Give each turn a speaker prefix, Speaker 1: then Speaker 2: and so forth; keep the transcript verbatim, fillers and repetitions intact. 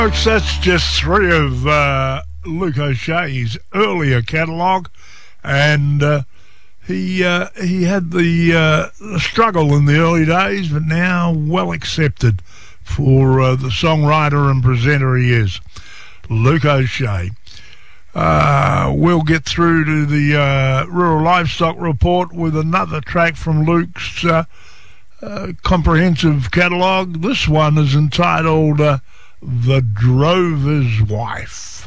Speaker 1: Folks, that's just three of uh, Luke O'Shea's earlier catalogue, and uh, he uh, he had the, uh, the struggle in the early days, but now well accepted for uh, the songwriter and presenter he is, Luke O'Shea. Uh, we'll get through to the uh, Rural Livestock Report with another track from Luke's uh, uh, comprehensive catalogue. This one is entitled uh, The Drover's Wife.